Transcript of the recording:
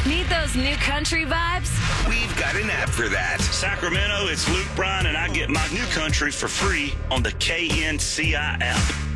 Need those new country vibes? We've got an app for that. Sacramento, it's Luke Bryan, and I get my new country for free on the KNCI app.